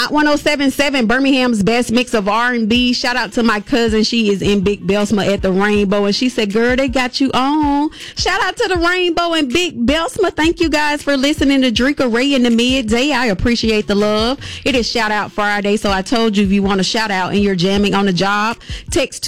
Hot 107.7, Birmingham's best mix of R&B. Shout out to my cousin. She is in Big Belsma at the Rainbow, and she said, girl, they got you on. Shout out to the Rainbow and Big Belsma. Thank you guys for listening to Drika Ray in the midday. I appreciate the love. It is Shout Out Friday, so I told you if you want to shout out and you're jamming on the job, text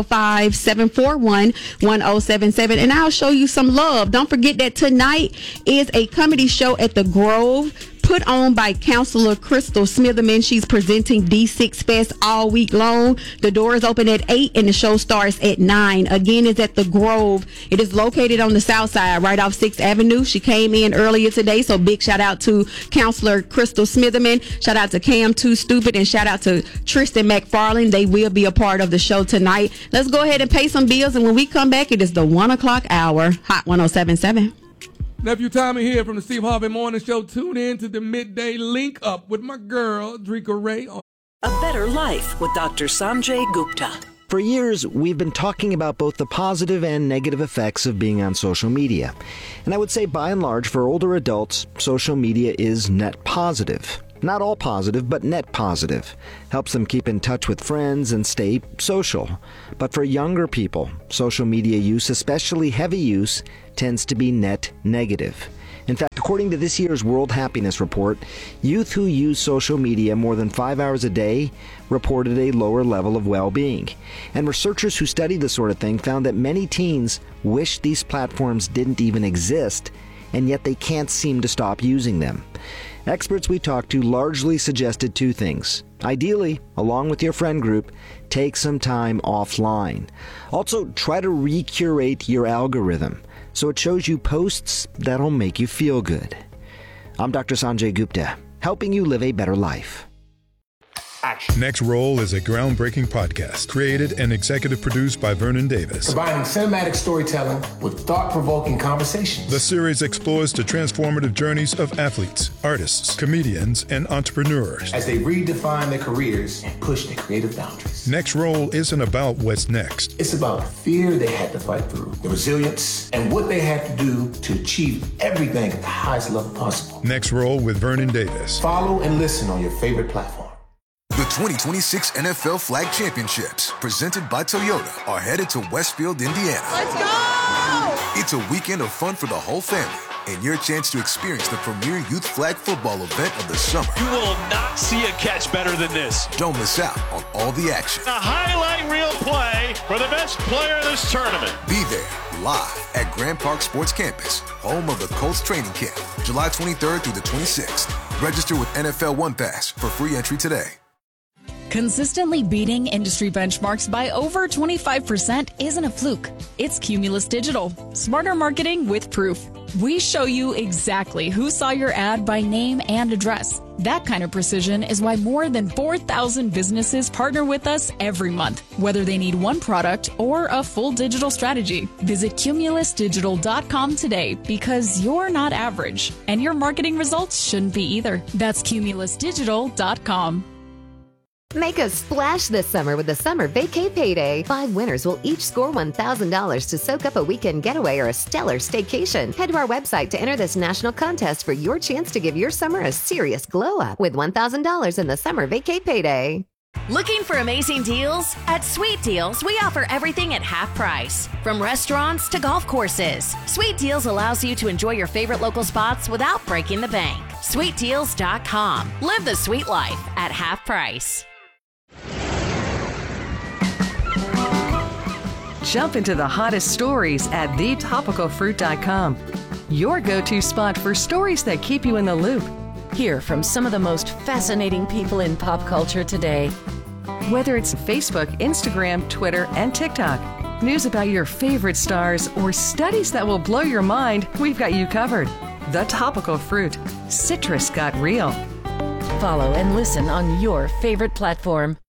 205-741-1077, and I'll show you some love. Don't forget that tonight is a comedy show at the Grove, put on by Counselor Crystal Smitherman. She's presenting D6 Fest all week long. The doors open at 8 and the show starts at 9. Again, it's at the Grove. It is located on the south side, right off 6th Avenue. She came in earlier today, so big shout out to Counselor Crystal Smitherman. Shout out to Cam Too Stupid, and shout out to Tristan McFarland. They will be a part of the show tonight. Let's go ahead and pay some bills, and when we come back, it is the 1 o'clock hour. Hot 107.7. Nephew Tommy here from the Steve Harvey Morning Show. Tune in to the midday link up with my girl, Drika Ray. A Better Life with Dr. Sanjay Gupta. For years, we've been talking about both the positive and negative effects of being on social media. And I would say, by and large, for older adults, social media is net positive. Not all positive, but net positive. Helps them keep in touch with friends and stay social. But for younger people, social media use, especially heavy use, tends to be net negative. In fact, according to this year's World Happiness Report, youth who use social media more than 5 hours a day reported a lower level of well-being. And researchers who studied this sort of thing found that many teens wish these platforms didn't even exist, and yet they can't seem to stop using them. Experts we talked to largely suggested two things. Ideally, along with your friend group, take some time offline. Also, try to recurate your algorithm so it shows you posts that'll make you feel good. I'm Dr. Sanjay Gupta, helping you live a better life. Action. Next Roll is a groundbreaking podcast created and executive produced by Vernon Davis. Combining cinematic storytelling with thought-provoking conversations. The series explores the transformative journeys of athletes, artists, comedians, and entrepreneurs as they redefine their careers and push their creative boundaries. Next Roll isn't about what's next. It's about the fear they had to fight through, the resilience, and what they had to do to achieve everything at the highest level possible. Next Roll with Vernon Davis. Follow and listen on your favorite platform. The 2026 NFL Flag Championships, presented by Toyota, are headed to Westfield, Indiana. Let's go! It's a weekend of fun for the whole family and your chance to experience the premier youth flag football event of the summer. You will not see a catch better than this. Don't miss out on all the action. A highlight reel play for the best player of this tournament. Be there live at Grand Park Sports Campus, home of the Colts training camp, July 23rd through the 26th. Register with NFL One Pass for free entry today. Consistently beating industry benchmarks by over 25% isn't a fluke. It's Cumulus Digital. Smarter marketing with proof. We show you exactly who saw your ad by name and address. That kind of precision is why more than 4,000 businesses partner with us every month, whether they need one product or a full digital strategy. Visit cumulusdigital.com today because you're not average, and your marketing results shouldn't be either. That's cumulusdigital.com. Make a splash this summer with the Summer Vacay Payday. 5 winners will each score $1,000 to soak up a weekend getaway or a stellar staycation. Head to our website to enter this national contest for your chance to give your summer a serious glow up with $1,000 in the Summer Vacay Payday. Looking for amazing deals? At Sweet Deals, we offer everything at half price. From restaurants to golf courses, Sweet Deals allows you to enjoy your favorite local spots without breaking the bank. SweetDeals.com. Live the sweet life at half price. Jump into the hottest stories at thetopicalfruit.com. Your go-to spot for stories that keep you in the loop. Hear from some of the most fascinating people in pop culture today. Whether it's Facebook, Instagram, Twitter, and TikTok, news about your favorite stars, or studies that will blow your mind, we've got you covered. The Topical Fruit. Citrus got real. Follow and listen on your favorite platform.